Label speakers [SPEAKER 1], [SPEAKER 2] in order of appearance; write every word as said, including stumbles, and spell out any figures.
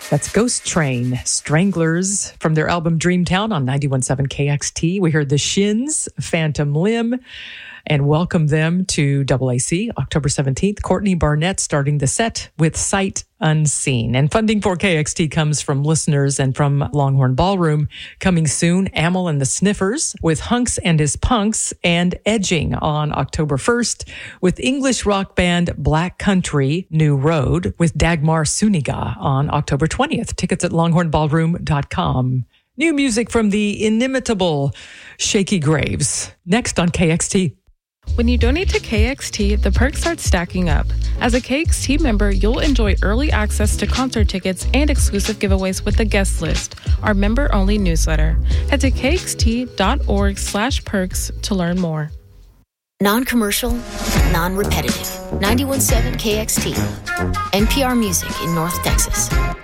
[SPEAKER 1] That's Ghost Train, Stranglers, from their album Dreamtown on ninety-one point seven K X T. We heard the Shins, Phantom Limb, and welcome them to double A C October seventeenth. Courtney Barnett starting the set with Sight Unseen. And funding for K X T comes from listeners and from Longhorn Ballroom. Coming soon, Amyl and the Sniffers with Hunks and His Punks, and Edging on October first with English rock band Black Country New Road with Dagmar Suniga on October twentieth. Tickets at longhorn ballroom dot com. New music from the inimitable Shaky Graves. Next on K X T.
[SPEAKER 2] When you donate to K X T, the perks start stacking up. As a K X T member, you'll enjoy early access to concert tickets and exclusive giveaways with the guest list, our member-only newsletter. Head to kxt.org slash perks to learn more.
[SPEAKER 3] Non-commercial, non-repetitive. ninety-one point seven K X T. N P R Music in North Texas.